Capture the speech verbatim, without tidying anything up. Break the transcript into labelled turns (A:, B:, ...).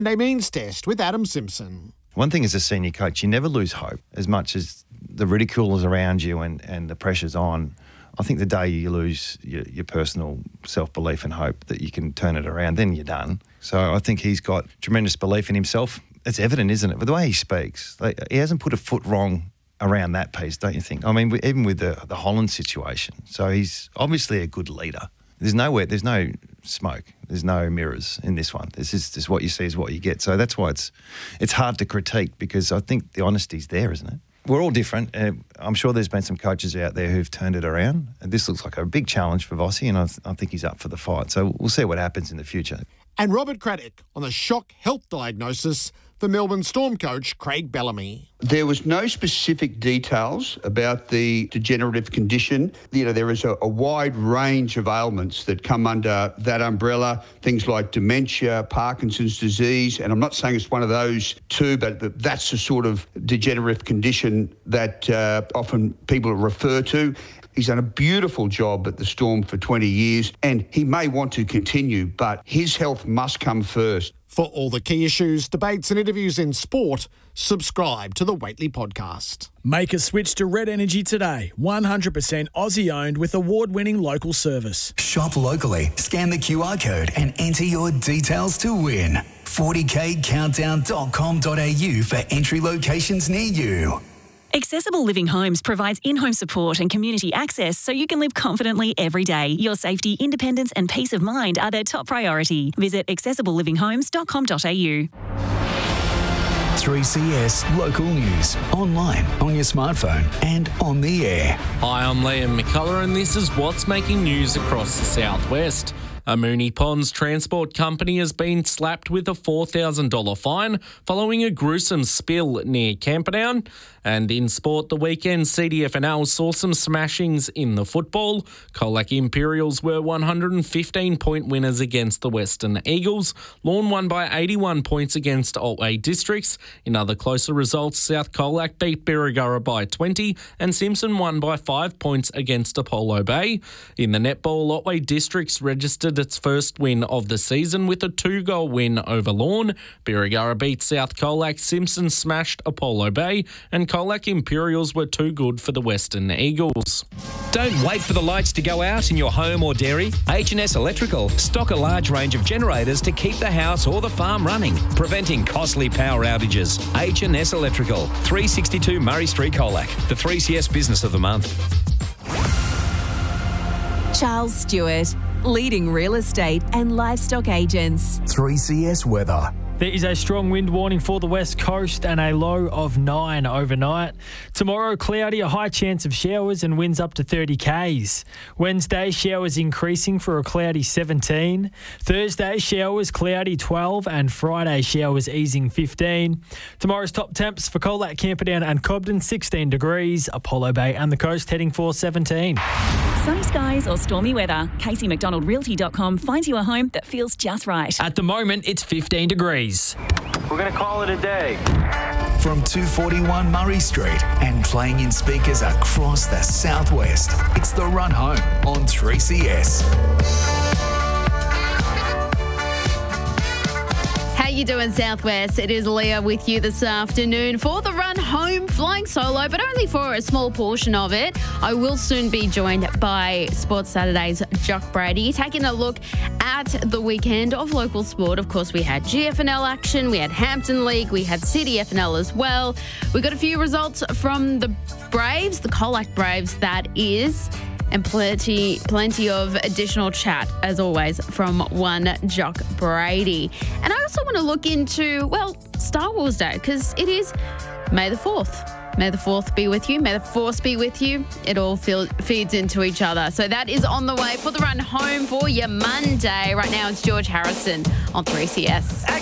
A: Monday Means Test with Adam Simpson.
B: One thing as a senior coach, you never lose hope as much as the ridicule is around you and, and the pressure's on. I think the day you lose your, your personal self-belief and hope that you can turn it around, then you're done. So I think he's got tremendous belief in himself. It's evident, isn't it? But the way he speaks, like, he hasn't put a foot wrong around that piece, don't you think? I mean, even with the, the Holland situation. So he's obviously a good leader. There's nowhere, there's no smoke, there's no mirrors in this one. This is just what you see is what you get. So that's why it's it's hard to critique, because I think the honesty's there, isn't it? We're all different. Uh, I'm sure there's been some coaches out there who've turned it around. And this looks like a big challenge for Vossi, and I, th- I think he's up for the fight. So we'll see what happens in the future.
A: And Robert Craddock on the shock health diagnosis for Melbourne Storm coach Craig Bellamy.
C: There was no specific details about the degenerative condition. You know, there is a, a wide range of ailments that come under that umbrella, things like dementia, Parkinson's disease, and I'm not saying it's one of those two, but that's the sort of degenerative condition that uh, often people refer to. He's done a beautiful job at the Storm for twenty years, and he may want to continue, but his health must come first.
A: For all the key issues, debates and interviews in sport, subscribe to the Waitley podcast.
D: Make a switch to Red Energy today. one hundred percent Aussie owned with award-winning local service.
E: Shop locally, scan the Q R code and enter your details to win. forty k countdown dot com dot a u for entry locations near you.
F: Accessible Living Homes provides in-home support and community access so you can live confidently every day. Your safety, independence and peace of mind are their top priority. Visit accessible living homes dot com dot a u.
E: three C S Local News, online, on your smartphone and on the air.
G: Hi, I'm Liam McCullough and this is what's making news across the southwest. A Moonee Ponds transport company has been slapped with a four thousand dollars fine following a gruesome spill near Camperdown. And in sport, the weekend C D F N L saw some smashings in the football. Colac Imperials were one hundred fifteen point winners against the Western Eagles. Lorne won by eighty-one points against Otway Districts. In other closer results, South Colac beat Birregurra by twenty and Simpson won by five points against Apollo Bay. In the netball, Otway Districts registered its first win of the season with a two-goal win over Lorne. Birregurra beat South Colac, Simpson smashed Apollo Bay, and Colac Imperials were too good for the Western Eagles.
H: Don't wait for the lights to go out in your home or dairy. H and S Electrical stock a large range of generators to keep the house or the farm running, preventing costly power outages. H and S Electrical, three sixty-two Murray Street, Colac, the three C S Business of the Month.
I: Charles Stewart, leading real estate and livestock agents.
E: three C S weather.
J: There is a strong wind warning for the west coast and a low of nine overnight. Tomorrow, cloudy, a high chance of showers and winds up to thirty kays. Wednesday, showers increasing for a cloudy seventeen. Thursday, showers cloudy twelve and Friday, showers easing fifteen. Tomorrow's top temps for Colac, Camperdown and Cobden, sixteen degrees. Apollo Bay and the coast heading for seventeen.
F: Sunny skies or stormy weather, Casey McDonald Realty dot com finds you a home that feels just right.
J: At the moment, it's fifteen degrees.
K: We're going to call it a day.
E: From two forty-one Murray Street and playing in speakers across the southwest, it's The Run Home on three C S.
L: How you doing, Southwest? It is Leah with you this afternoon for the run home, flying solo, but only for a small portion of it. I will soon be joined by Sports Saturday's Jock Brady, taking a look at the weekend of local sport. Of course, we had G F N L action, we had Hampton League, we had City F N L as well. We got a few results from the Braves, the Colac Braves, that is. And plenty, plenty of additional chat, as always, from one Jock Brady. And I also want to look into, well, Star Wars Day, because it is May the fourth. May the fourth be with you. May the Force be with you. It all feel, feeds into each other. So that is on the way for the run home for your Monday. Right now, it's George Harrison on three C S.